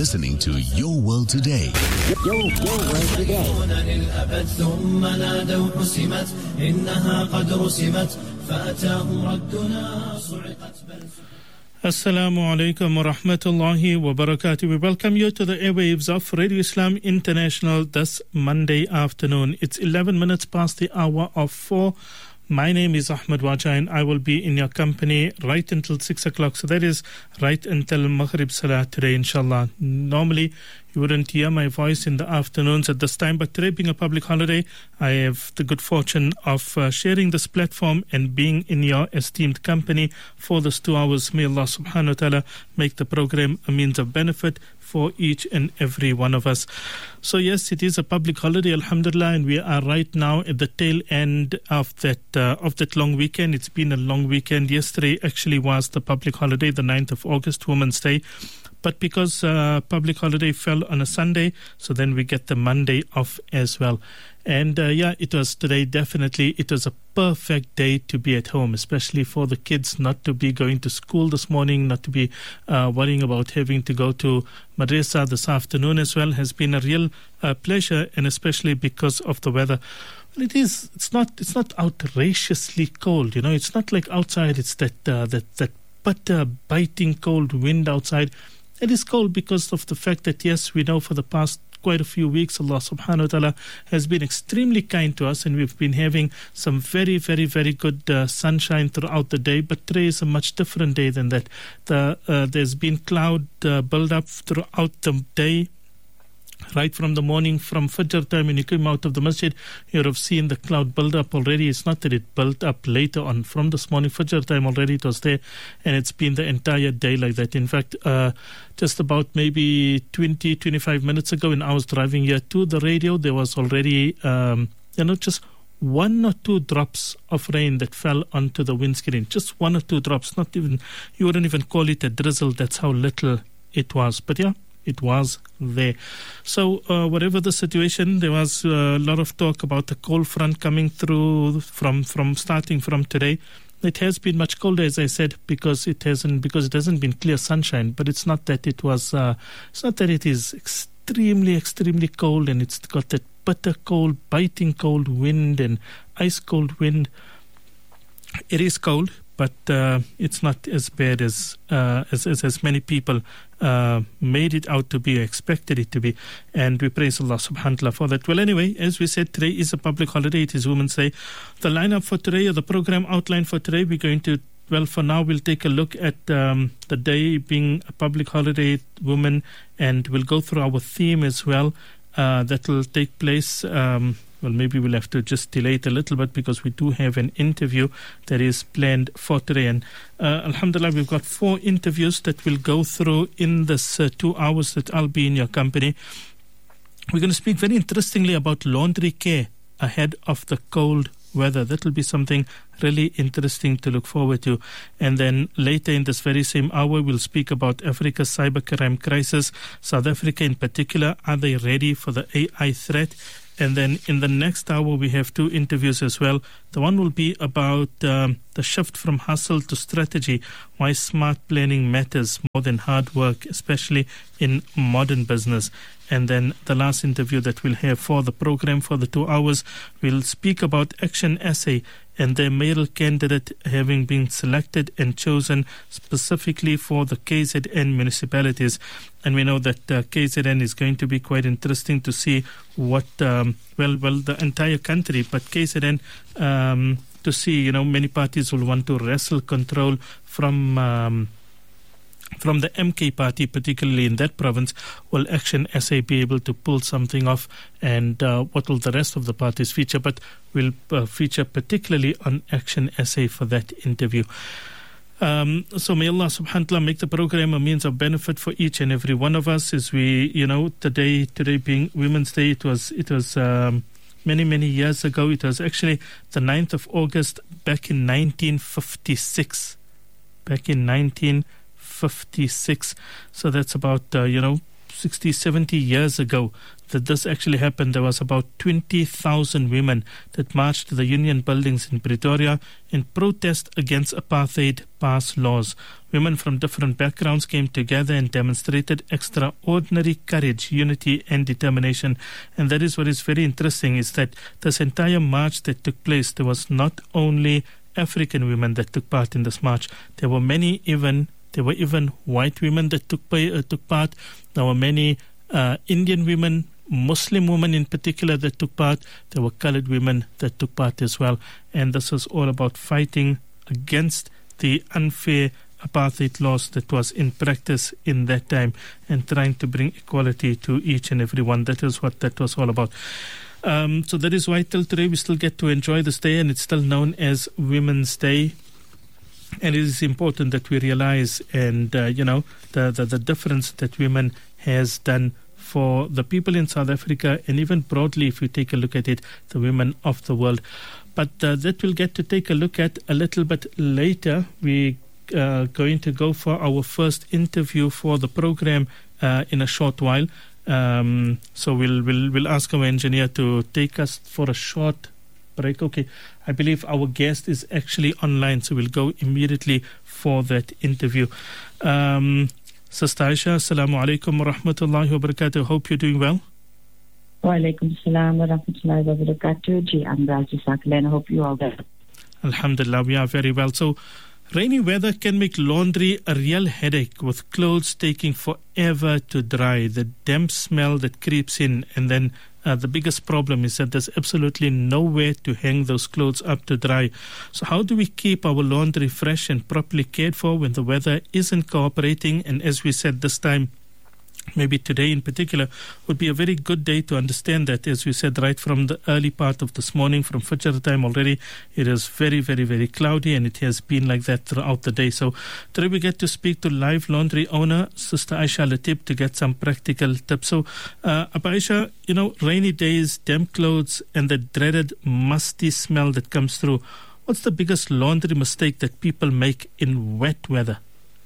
listening to Your World Today. Your World Today. Assalamu alaikum wa rahmatullahi wa barakatuh. We welcome you to the airwaves of Radio Islam International this Monday afternoon. It's 11 minutes past the hour of 4. My name is Ahmed Waja and I will be in your company right until 6 o'clock. So that is right until Maghrib Salah today, inshallah. Normally, you wouldn't hear my voice in the afternoons at this time, but today being a public holiday, I have the good fortune of sharing this platform and being in your esteemed company for this 2 hours. May Allah subhanahu wa ta'ala make the program a means of benefit for each and every one of us. So yes, it is a public holiday, alhamdulillah, and we are right now at the tail end of that long weekend. It's been a long weekend. Yesterday actually was the public holiday, the 9th of August, Women's Day. But because public holiday fell on a Sunday, so then we get the Monday off as well. And it was today, definitely, it was a perfect day to be at home, especially for the kids, not to be going to school this morning, not to be worrying about having to go to madrasa this afternoon as well, has been a real pleasure, and especially because of the weather. Well, it's not outrageously cold, it's not like outside, it's that butter biting cold wind outside. It is cold because of the fact that, yes, we know for the past quite a few weeks, Allah subhanahu wa ta'ala has been extremely kind to us, and we've been having some very, very, very good sunshine throughout the day. But today is a much different day than that. There's been cloud build-up throughout the day. Right from the morning, from Fajr time, when you came out of the masjid, you would have seen the cloud build up already. It's not that it built up later on. From this morning, Fajr time already it was there, and it's been the entire day like that. In fact, just about maybe 20-25 minutes ago, when I was driving here to the radio, there was already, just 1 or 2 drops of rain that fell onto the windscreen. Just 1 or 2 drops. Not even, you wouldn't even call it a drizzle. That's how little it was. But yeah, it was there. So whatever the situation, there was a lot of talk about the cold front coming through from starting from today. It has been much colder, as I said, because it hasn't been clear sunshine. But it's not that it was. It's not that it is extremely, extremely cold, and it's got that bitter cold, biting cold wind and ice cold wind. It is cold, but it's not as bad as many people made it out to be, or expected it to be, and we praise Allah subhanahu wa ta'ala for that. Well, anyway, as we said, today is a public holiday. It is Women's Day. The lineup for today, or the program outline for today, we're going to, well, for now, we'll take a look at the day being a public holiday, women, and we'll go through our theme as well. That will take place. Well, maybe we'll have to just delay it a little bit because we do have an interview that is planned for today. And alhamdulillah, we've got 4 interviews that we'll go through in this 2 hours that I'll be in your company. We're going to speak very interestingly about laundry care ahead of the cold weather. That will be something really interesting to look forward to. And then later in this very same hour, we'll speak about Africa's cybercrime crisis. South Africa in particular, are they ready for the AI threat? And then in the next hour, we have 2 interviews as well. The one will be about the shift from hustle to strategy, why smart planning matters more than hard work, especially in modern business. And then the last interview that we'll have for the program for the 2 hours, we'll speak about Action SA and their mayoral candidate having been selected and chosen specifically for the KZN municipalities. And we know that KZN is going to be quite interesting to see what, the entire country, but KZN, to see, many parties will want to wrestle control from the MK party, particularly in that province. Will Action SA be able to pull something off, and what will the rest of the parties feature? But we'll feature particularly on Action SA for that interview. So may Allah subhanahu wa ta'ala make the program a means of benefit for each and every one of us. As we, today being Women's Day, it was many, many years ago. It was actually the 9th of August back in 1956. Back in 1956. So that's about, 60, 70 years ago that this actually happened, there was about 20,000 women that marched to the union buildings in Pretoria in protest against apartheid pass laws. Women from different backgrounds came together and demonstrated extraordinary courage, unity and determination. And that is what is very interesting, is that this entire march that took place, there was not only African women that took part in this march. There were even white women that took part. There were many Indian women, Muslim women in particular that took part. There were colored women that took part as well. And this was all about fighting against the unfair apartheid laws that was in practice in that time and trying to bring equality to each and every one. That is what that was all about. So that is why till today we still get to enjoy this day, and it's still known as Women's Day. And it is important that we realize and, the difference that women has done for the people in South Africa, and even broadly, if you take a look at it, the women of the world. But that we'll get to take a look at a little bit later. We going to go for our first interview for the program in a short while. So we'll ask our engineer to take us for a short break. Okay, I believe our guest is actually online, so we'll go immediately for that interview. Sister Aisha, Assalamu alaikum wa rahmatullahi wa barakatuh. Hope you're doing well. Wa alaikum salam wa rahmatullahi wa barakatuh. Ji, I'm Raji. I hope you are well. Alhamdulillah, we are very well. So, rainy weather can make laundry a real headache, with clothes taking forever to dry, the damp smell that creeps in, and then the biggest problem is that there's absolutely nowhere to hang those clothes up to dry. So how do we keep our laundry fresh and properly cared for when the weather isn't cooperating? And as we said this time, maybe today in particular, would be a very good day to understand that. As we said, right from the early part of this morning, from Fajr time already, it is very, very, very cloudy, and it has been like that throughout the day. So today we get to speak to Live Laundry owner, Sister Aisha Latib, to get some practical tips. So, Abba Aisha, rainy days, damp clothes, and the dreaded musty smell that comes through. What's the biggest laundry mistake that people make in wet weather?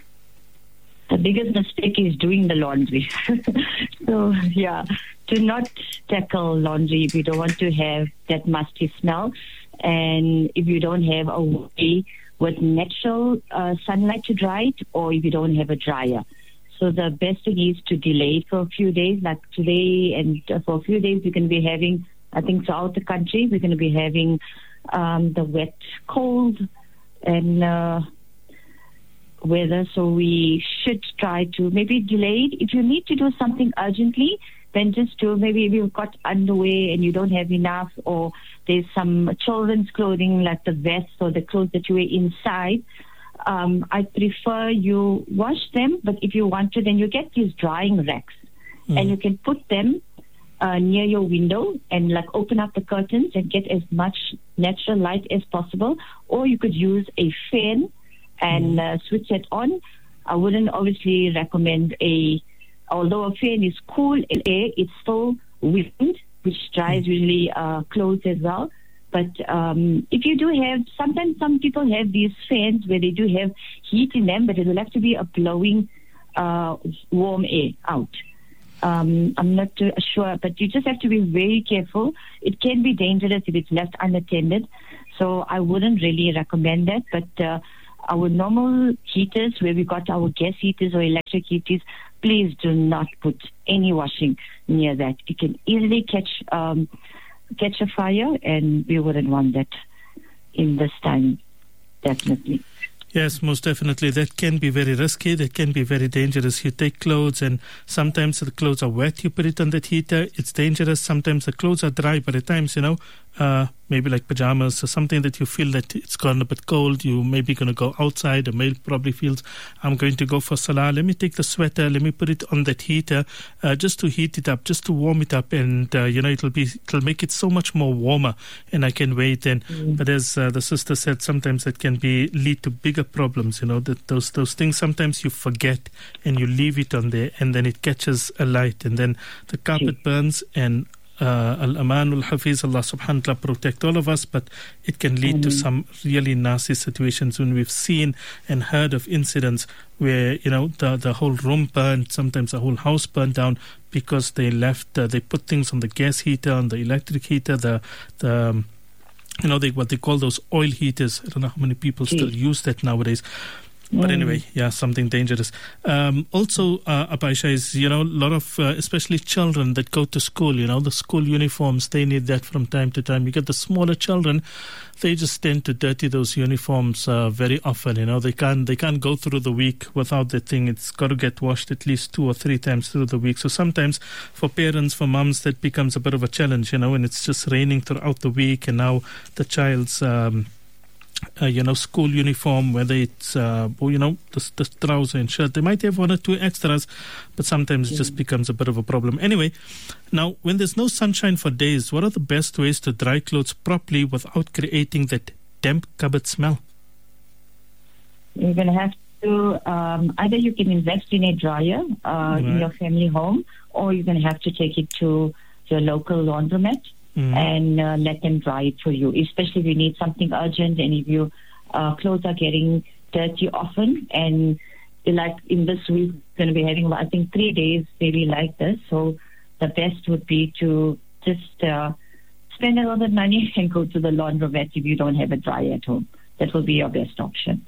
The biggest mistake is doing the laundry. So, do not tackle laundry if you don't want to have that musty smell, and if you don't have a way with natural sunlight to dry it, or if you don't have a dryer. So the best thing is to delay it for a few days, like today, and for a few days we're going to be having, I think throughout the country, we're going to be having the wet, cold, and weather, so we should try to maybe delay it. If you need to do something urgently, then just do. Maybe if you've got underwear and you don't have enough, or there's some children's clothing like the vests or the clothes that you wear inside, I prefer you wash them. But if you want to, then you get these drying racks, and you can put them near your window and like open up the curtains and get as much natural light as possible. Or you could use a fan and switch it on. I wouldn't obviously recommend although a fan is cool air, it's still wind, which dries usually clothes as well. But if you do have, sometimes some people have these fans where they do have heat in them, but it will have to be a blowing warm air out. I'm not too sure, but you just have to be very careful. It can be dangerous if it's left unattended, so I wouldn't really recommend that. But our normal heaters, where we got our gas heaters or electric heaters, please do not put any washing near that. It can easily catch a fire, and we wouldn't want that in this time, definitely. Yes, most definitely. That can be very risky. That can be very dangerous. You take clothes, and sometimes the clothes are wet. You put it on that heater. It's dangerous. Sometimes the clothes are dry, but at times, maybe like pajamas or something that you feel that it's gone a bit cold. You may be going to go outside. A male probably feels, I'm going to go for salah. Let me take the sweater. Let me put it on that heater just to heat it up, just to warm it up. And, it'll make it so much more warmer, and I can wait. And But as the sister said, sometimes it can lead to bigger problems. That those things sometimes you forget and you leave it on there, and then it catches a light, and then the carpet burns, and Al-Aman Al-Hafiz, Allah subhanahu wa ta'ala protect all of us, but it can lead to some really nasty situations when we've seen and heard of incidents where, the whole room burned, sometimes the whole house burned down because they left, they put things on the gas heater, on the electric heater, what they call those oil heaters. I don't know how many people still use that nowadays. But anyway, something dangerous. Also, Apaisha, is, a lot of, especially children that go to school, the school uniforms, they need that from time to time. You get the smaller children, they just tend to dirty those uniforms very often. They can't go through the week without the thing. It's got to get washed at least 2 or 3 times through the week. So sometimes for parents, for mums, that becomes a bit of a challenge, and it's just raining throughout the week, and now the child's school uniform, whether it's the trouser and shirt, they might have 1 or 2 extras, but sometimes it just becomes a bit of a problem. Anyway, now when there's no sunshine for days, what are the best ways to dry clothes properly without creating that damp cupboard smell? You're going to have to either you can invest in a dryer in your family home, or you're going to have to take it to your local laundromat and let them dry it for you, especially if you need something urgent and if your clothes are getting dirty often. And like in this week, we're going to be having, I think, 3 days maybe like this. So the best would be to just spend a lot of money and go to the laundromat if you don't have a dryer at home. That will be your best option.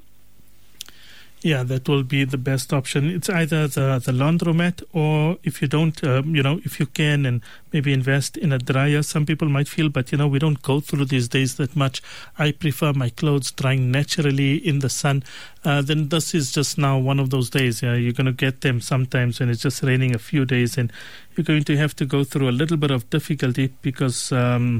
Yeah, that will be the best option. It's either the laundromat, or if you don't, if you can, and maybe invest in a dryer. Some people might feel, but we don't go through these days that much. I prefer my clothes drying naturally in the sun. Then this is just now one of those days. You're going to get them sometimes when it's just raining a few days, and you're going to have to go through a little bit of difficulty because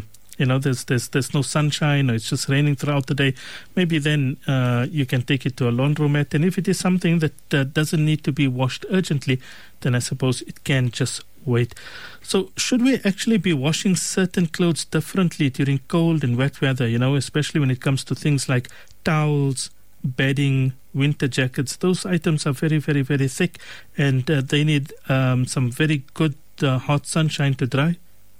there's no sunshine, or it's just raining throughout the day. Maybe then you can take it to a laundromat. And if it is something that doesn't need to be washed urgently, then I suppose it can just wait. So should we actually be washing certain clothes differently during cold and wet weather, especially when it comes to things like towels, bedding, winter jackets? Those items are very, very, very thick, and they need some very good hot sunshine to dry.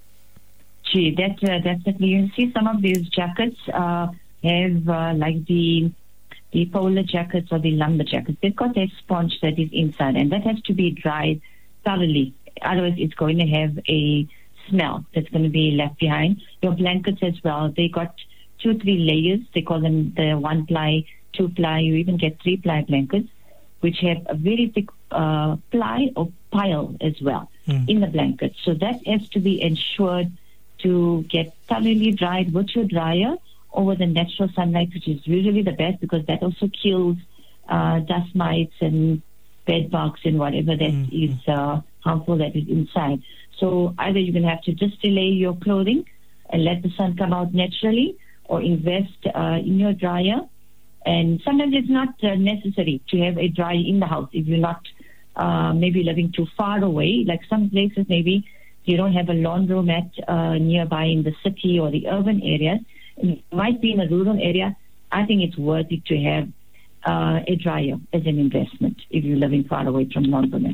Gee, that definitely. You see, some of these jackets have like the polar jackets or the lumber jackets. They've got a sponge that is inside, and that has to be dried thoroughly. Otherwise, it's going to have a smell that's going to be left behind. Your blankets as well. They got 2-3 layers. They call them the 1-ply, 2-ply. You even get 3-ply blankets, which have a very thick ply or pile as well in the blanket. So that has to be ensured to get thoroughly dried with your dryer over the natural sunlight, which is usually the best because that also kills dust mites and bed bugs and whatever that is harmful that is inside. So either you're going to have to just delay your clothing and let the sun come out naturally, or invest in your dryer. And sometimes it's not necessary to have a dryer in the house if you're not maybe living too far away. Like some places maybe you don't have a laundromat nearby in the city or the urban areas. It might be in a rural area. I think it's worth it to have a dryer as an investment if you're living far away from laundromat.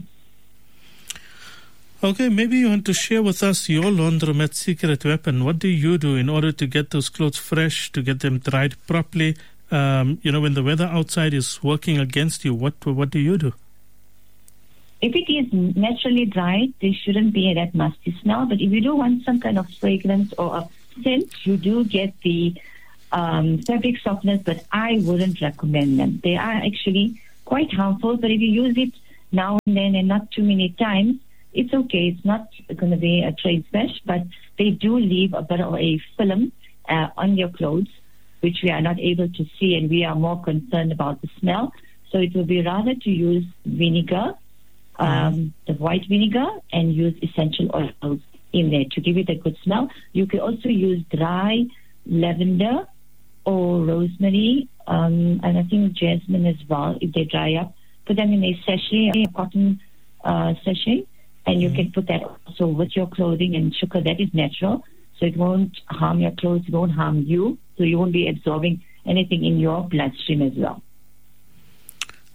Okay, maybe you want to share with us your laundromat secret weapon. What do you do in order to get those clothes fresh, to get them dried properly? When the weather outside is working against you, what do you do? If it is naturally dried, there shouldn't be that musty smell. But if you do want some kind of fragrance or a scent, you do get the fabric softeners, but I wouldn't recommend them. They are actually quite harmful, but if you use it now and then and not too many times, it's okay. It's not going to be a trade smash, but they do leave a bit of a film on your clothes, which we are not able to see, and we are more concerned about the smell. So it will be rather to use vinegar, the white vinegar, and use essential oils in there to give it a good smell. You can also use dry lavender or rosemary, and I think jasmine as well, if they dry up. Put them in a sachet, a cotton sachet, and you can put that also with your clothing and sugar. That is natural, so it won't harm your clothes, it won't harm you, so you won't be absorbing anything in your bloodstream as well.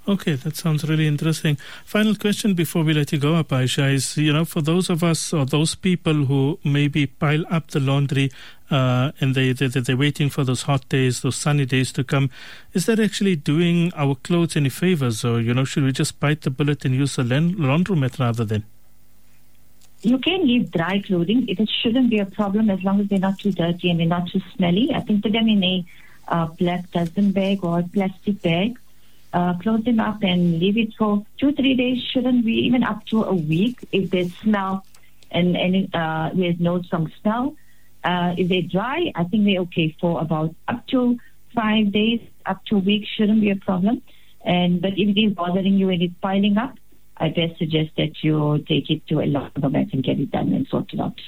Okay, that sounds really interesting. Final question before we let you go, Aisha, is, for those of us or those people who maybe pile up the laundry and they're waiting for those hot days, those sunny days to come, is that actually doing our clothes any favors? Or, should we just bite the bullet and use a laundromat rather than? You can leave dry clothing. It shouldn't be a problem as long as they're not too dirty and they're not too smelly. I think put them in a black dustbin bag or a plastic bag. Close them up and leave it for 2-3 days. Shouldn't be even up to a week if they smell and there's no strong smell. If they're dry, I think they're okay for about up to 5 days, up to a week. Shouldn't be a problem. But if it is bothering you and it's piling up, I best suggest that you take it to a laundromat and get it done and sort it out.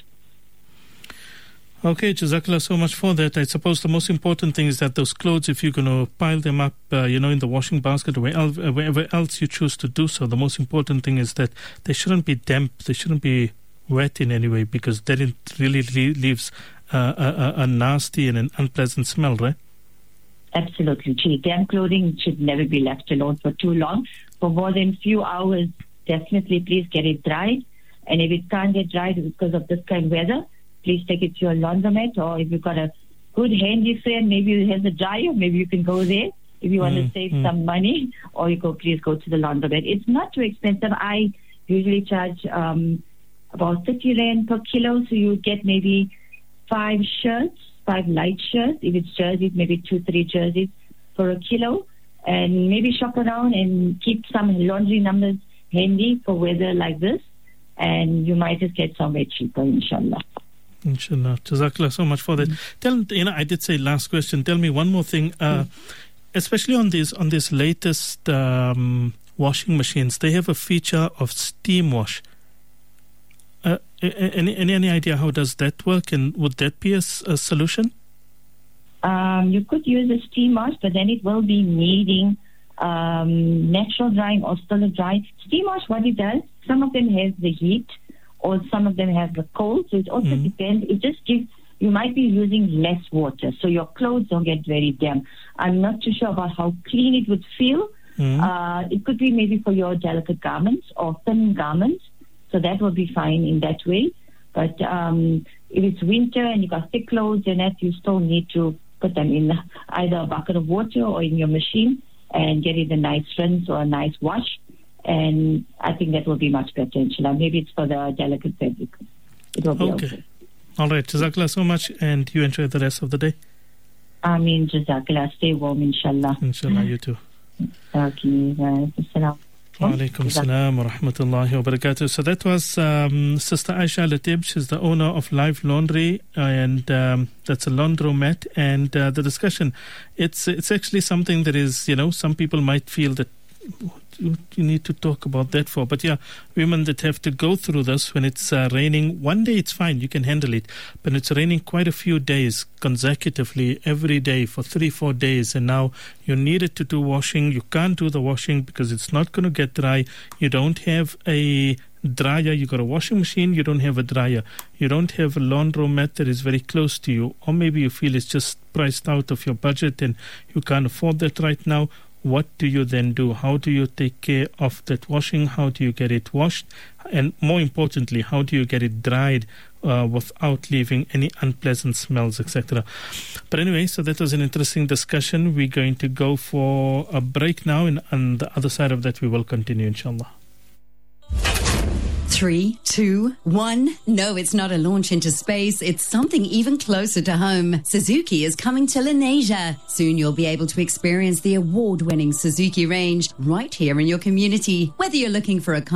Okay, Jazakallah so much for that. I suppose the most important thing is that those clothes, if you're going to pile them up, in the washing basket or wherever else you choose to do so, the most important thing is that they shouldn't be damp, they shouldn't be wet in any way, because then it really leaves a nasty and an unpleasant smell, right? Absolutely. Damp clothing should never be left alone for too long. For more than a few hours, definitely please get it dried. And if it can't get dried because of this kind of weather, please take it to your laundromat, or if you've got a good handy friend, maybe it has a dryer, maybe you can go there if you want to save some money, or please go to the laundromat. It's not too expensive. I usually charge about 30 Rand per kilo, so you get maybe 5 light shirts. If it's jerseys, maybe 2-3 jerseys for a kilo, and maybe shop around and keep some laundry numbers handy for weather like this, and you might just get somewhere cheaper, inshallah. Inshallah. Jazakallah so much for that. I did say last question. Tell me one more thing. Especially on these latest washing machines, they have a feature of steam wash. Any idea how does that work, and would that be a solution? You could use a steam wash, but then it will be needing natural drying or solar drying. Steam wash, what it does, some of them have the heat, or some of them have the cold, so it also depends. It just gives, you might be using less water, so your clothes don't get very damp. I'm not too sure about how clean it would feel. It could be maybe for your delicate garments or thin garments, so that would be fine in that way. But if it's winter and you've got thick clothes and that, you still need to put them in either a bucket of water or in your machine and get it a nice rinse or a nice wash. And I think that will be much better, inshallah. Maybe it's for the delicate fabric. It will be okay. All right. Jazakallah so much, and you enjoy the rest of the day. Ameen. Jazakallah. Stay warm, inshallah. Inshallah, you too. Okay. Assalamu Alaikum salam wa rahmatullahi wa barakatuh. So that was Sister Aisha Latib. She's the owner of Live Laundry, and that's a laundromat. And the discussion, it's actually something that is, some people might feel that you need to talk about that for. But yeah, women that have to go through this when it's raining, one day it's fine, you can handle it. But it's raining quite a few days consecutively, every day for 3-4 days. And now you needed to do washing. You can't do the washing because it's not going to get dry. You don't have a dryer. You got a washing machine, you don't have a dryer. You don't have a laundromat that is very close to you. Or maybe you feel it's just priced out of your budget and you can't afford that right now. What do you then do? How do you take care of that washing? How do you get it washed? And more importantly, how do you get it dried without leaving any unpleasant smells, etc.? But anyway, so that was an interesting discussion. We're going to go for a break now, and on the other side of that, we will continue, inshallah. 3, 2, 1. No, it's not a launch into space. It's something even closer to home. Suzuki is coming to Lenasia. Soon you'll be able to experience the award-winning Suzuki range right here in your community. Whether you're looking for a